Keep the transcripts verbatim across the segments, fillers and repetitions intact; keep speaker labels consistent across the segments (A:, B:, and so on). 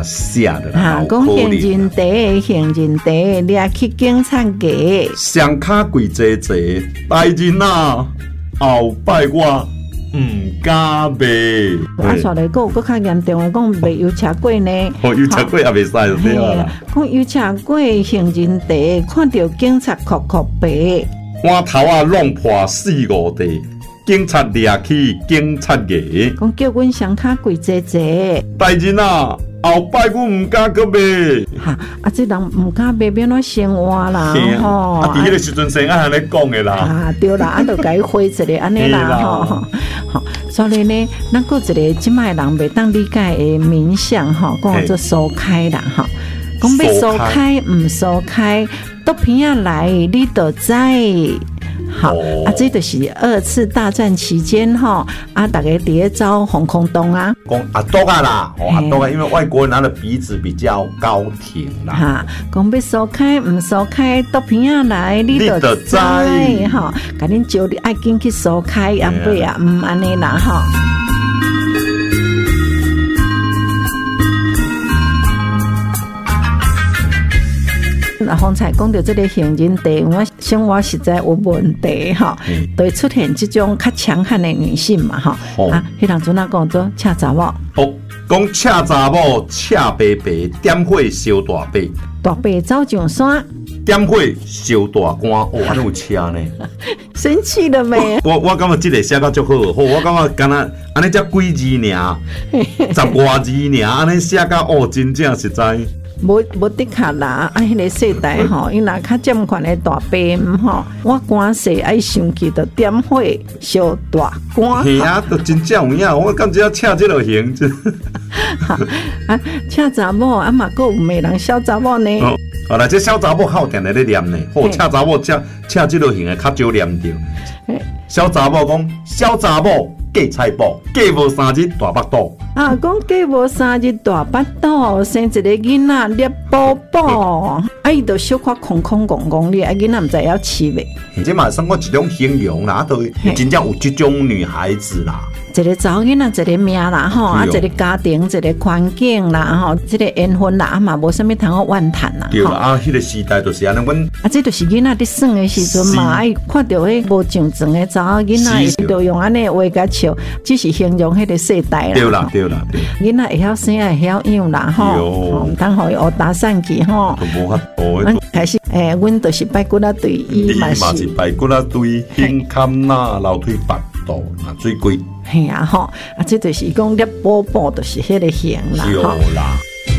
A: 写的啦。
B: 哈，讲行人地，行人地，掠去警察局，
A: 双脚跪坐坐，大人啊，后摆我唔敢卖。
B: 啊，再来讲，搁较严重的讲卖油车粿呢。
A: 哦，油车粿也袂使就对啦。
B: 讲油车粿行人地，看到警察哭哭白，
A: 碗头啊弄破四五地，警察掠去警察局。
B: 讲叫阮双脚跪坐坐。
A: 大人啊，后摆我唔敢搁卖。
B: 哈，啊，这人唔敢卖，变怎生活啦？吼。
A: 啊，伫迄个时阵先爱安尼讲的啦。
B: 啊，对啦，啊，就甲伊回一个安尼啦，吼吼。所以呢，咱个一个即卖人袂当理解的面向吼，讲做疏开啦，吼。讲要疏开，唔疏开，到边仔来，你就知。好、哦、啊，这就是二次大战期间哈啊，大家伫咧走防空洞啊，
A: 讲阿多啊啦，哦阿多啊，因为外国人他的鼻子比较高挺啦。
B: 哈，讲要疏开唔疏开，到边仔来你就知哈，甲恁招你爱紧去疏开，啊不啊唔安尼啦哈。那方才讲到这个行人地，我生活实在有问题哈，就会出现这种较强悍的女性嘛哈。哦、啊，迄人阵啊讲做赤查某。
A: 哦，讲赤查某赤白白，点火烧大白。
B: 大白走上山。
A: 点火烧大官，哦，安尼有车呢。
B: 生气了没？
A: 我我感觉这个写得足好，好，我感觉敢若安尼才几字尔，十外字尔，安尼写到哦，真正实在。
B: 无无的确啦，啊，迄个世代吼，因若较占款的大伯吼，我官势爱生气就点火烧大官。
A: 嘿啊，都真正有影，我感觉赤这落行。
B: 啊，赤查某啊嘛，佫有美人小查某呢。
A: 哦，啊，来这小查某好定咧咧念呢，好赤查某赤赤这落行的较少念着。小查某讲，小查某嫁菜脯，嫁无三日大腹肚。
B: 啊，讲嫁无三日大腹肚，生一个囡仔捏宝宝，啊，伊就小可空空戆戆哩，啊，囡仔唔知要饲袂。
A: 这嘛算我一种形容啦，都真正有这种女孩子啦。
B: 一个查某囡仔，一个命啦，吼，啊，一个家庭，一个环境啦，吼，这个缘分啦，啊嘛，无啥物通好怨叹啦。
A: 对啦，啊，迄个时代就是安尼，阮
B: 啊，这就是囡仔伫耍的时阵嘛，爱看到迄无上床的查某囡仔，伊就用安尼话甲笑，只是形容迄个世代啦。
A: 对啦，对啦，对。
B: 囡仔会晓生，会晓养啦，吼，唔通互伊学打散去，吼。
A: 都无法度。
B: 开始，诶，阮就是摆骨仔对伊嘛是。
A: 嘛是摆骨仔对，胸坎呐，楼腿腹肚，啊，最贵。
B: 嘿啊吼，啊，这就是讲咧宝宝，就是迄个型啦，
A: 有啦。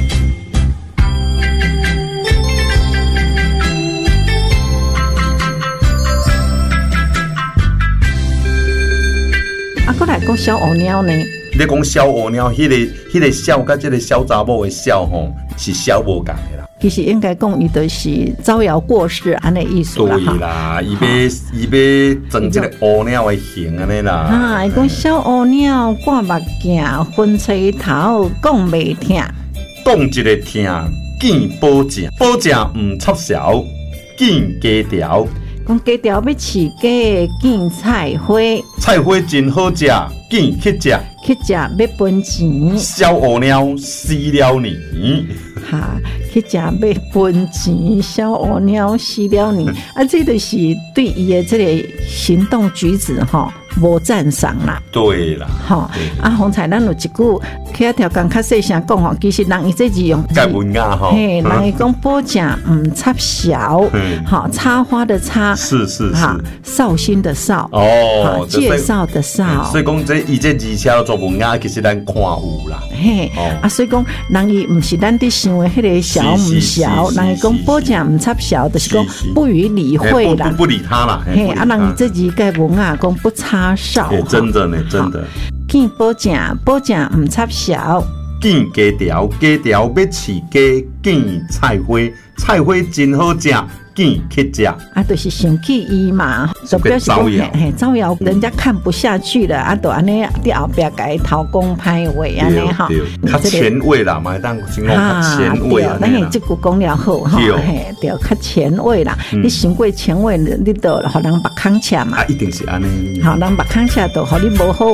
B: 啊，过来讲小乌鸟呢？
A: 你讲小乌鸟，迄、那个、迄个小甲这个小查某的小吼，是小无共的啦。
B: 其实应该讲，伊就是招摇过市安尼意思啦。
A: 对啦，伊要伊要装这个乌鸟的形安尼啦。
B: 啊，伊讲小乌鸟挂目镜，分吹头，讲袂听。
A: 讲一个听，见保证，保证唔插潲，见加条。
B: 讲加条要饲鸡，见菜花。
A: 菜花真好食，见去食。
B: 去食要分钱。
A: 小乌鸟死了你。
B: 哈，去食要分钱，小乌鸟死了你。啊，这就是对伊的这个行动举止吼，无赞赏啦。
A: 对啦，
B: 吼啊，方才咱有一句，去一条讲较细声讲吼，其实人伊这字用
A: 介文雅吼，
B: 嘿，人伊讲保证唔插潲，好插花的插，
A: 是是是，
B: 绍兴的绍，
A: 哦，
B: 介绍的绍，
A: 所以讲这伊这字写做文雅，其实咱看有啦。
B: 嘿，啊，所以讲人伊唔是咱伫想的迄个潲唔潲，人伊讲保证唔插潲，就是讲不予理会啦，
A: 不不理他啦。
B: 嘿，啊，人伊这字介文雅讲不插哨，
A: 真的呢，真的。
B: 见保证，保证唔插潲。
A: 见加条，加条要饲鸡，见菜花，菜花真好食。见去食啊，
B: 就是生气伊嘛，就表示讲嘿，招摇，人家看不下去了，啊，就安尼伫后壁改头讲歹话安尼哈，
A: 较前卫啦，嘛当形容较前卫啊。
B: 咱嘿这句讲了好哈，嘿，对，较前卫啦，你想过前卫，你都互人目孔赤嘛，
A: 啊，一定是安尼。
B: 好，人目孔赤就互你无好